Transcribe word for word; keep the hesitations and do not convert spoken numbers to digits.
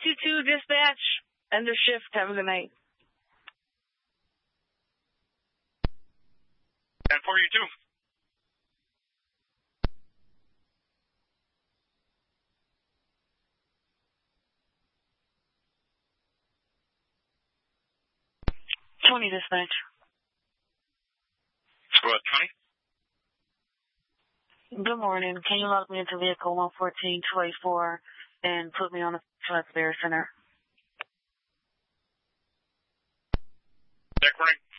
two two dispatch. End of shift. Have a good night. ten four, you too. twenty dispatch. Go ahead, twenty. Good morning. Can you log me into vehicle one fourteen two eighty-four and put me on the Flex Bear Center? Deck running.